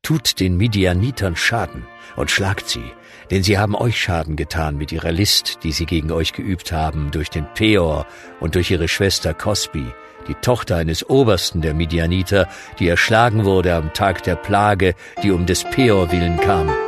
tut den Midianitern Schaden und schlagt sie, denn sie haben euch Schaden getan mit ihrer List, die sie gegen euch geübt haben, durch den Peor und durch ihre Schwester Kosbi, die Tochter eines Obersten der Midianiter, die erschlagen wurde am Tag der Plage, die um des Peor willen kam.